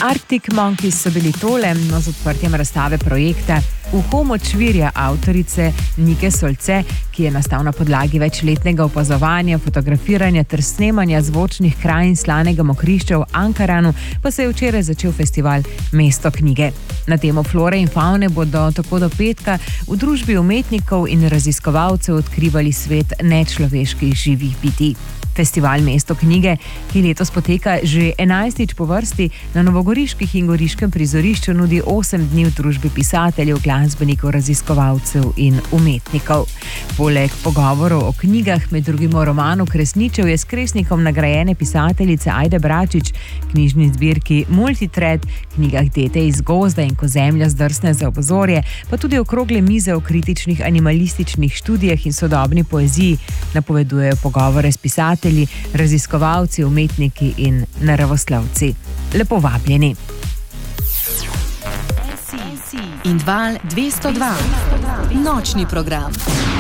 Arctic Monkeys so bili tole z odprtjem razstave projekta Uho močvirja avtorice Nike Solce, ki je nastal na podlagi večletnega opazovanja, fotografiranja ter snemanja zvočnih krajin slanega mokrišča v Ankaranu, pa se je včeraj začel festival Mesto knjige. Na temo flore in favne bodo tako do petka v družbi umetnikov in raziskovalcev odkrivali svet nečloveških živih bitij. Festival Mesto knjige, ki letos poteka že 11. po vrsti, na novogoriških in goriškem prizorišču nudi 8 dni v družbi pisateljev, glasbenikov, raziskovalcev in umetnikov. Poleg pogovorov o knjigah, med drugim o romanu Kresničev, je s Kresnikom nagrajene pisateljice Ajde Bračič, knjižni zbirki Multitred, knjigah Dete iz gozda in Ko zemlja zdrsne za obzorje, pa tudi okrogle mize o kritičnih animalističnih študijah in sodobni poeziji napovedujejo pogovore s pisatelji, raziskovalci, umetniki in naravoslovci. Lepo vabljeni. In Val 202. Nočni program.